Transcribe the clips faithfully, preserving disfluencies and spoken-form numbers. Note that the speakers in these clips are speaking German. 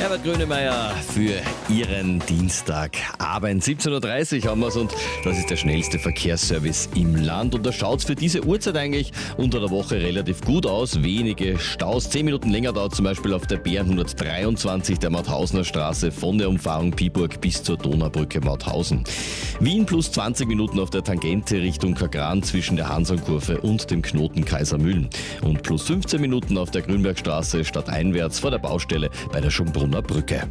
Herbert Grönemeyer für Ihren Dienstagabend. siebzehn Uhr dreißig haben wir es und das ist der schnellste Verkehrsservice im Land. Und da schaut es für diese Uhrzeit eigentlich unter der Woche relativ gut aus. Wenige Staus. Zehn Minuten länger dauert zum Beispiel auf der B hundertdreiundzwanzig der Mauthausener Straße von der Umfahrung Piburg bis zur Donaubrücke Mauthausen. Wien plus zwanzig Minuten auf der Tangente Richtung Kagran zwischen der Hansonkurve und dem Knoten Kaisermühlen. Und plus fünfzehn Minuten auf der Grünbergstraße stadteinwärts vor der Baustelle bei der Schönbrunner Brücke.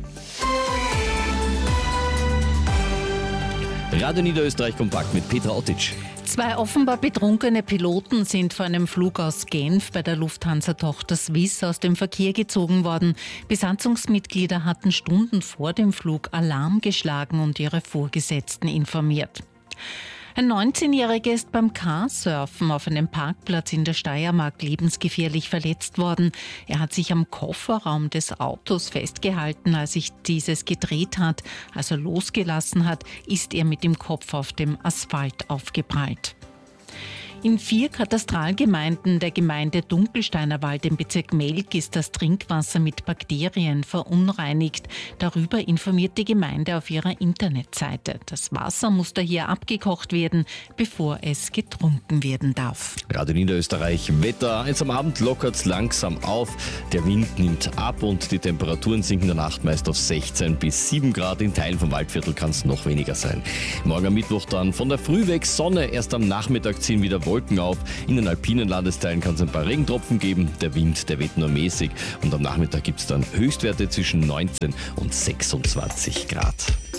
Radio Niederösterreich kompakt mit Petra Ottic. Zwei offenbar betrunkene Piloten sind vor einem Flug aus Genf bei der Lufthansa-Tochter Swiss aus dem Verkehr gezogen worden. Besatzungsmitglieder hatten Stunden vor dem Flug Alarm geschlagen und ihre Vorgesetzten informiert. Ein neunzehnjähriger ist beim Carsurfen auf einem Parkplatz in der Steiermark lebensgefährlich verletzt worden. Er hat sich am Kofferraum des Autos festgehalten, als sich dieses gedreht hat. Als er losgelassen hat, ist er mit dem Kopf auf dem Asphalt aufgeprallt. In vier Katastralgemeinden der Gemeinde Dunkelsteiner Wald im Bezirk Melk ist das Trinkwasser mit Bakterien verunreinigt. Darüber informiert die Gemeinde auf ihrer Internetseite. Das Wasser muss daher abgekocht werden, bevor es getrunken werden darf. Radio Niederösterreich Wetter. Jetzt am Abend lockert es langsam auf. Der Wind nimmt ab und die Temperaturen sinken in der Nacht meist auf sechzehn bis sieben Grad. In Teilen vom Waldviertel kann es noch weniger sein. Morgen am Mittwoch dann von der Früh weg Sonne. Erst am Nachmittag ziehen wieder Wolken auf. In den alpinen Landesteilen kann es ein paar Regentropfen geben. Der Wind, der weht nur mäßig. Und am Nachmittag gibt es dann Höchstwerte zwischen neunzehn und sechsundzwanzig Grad.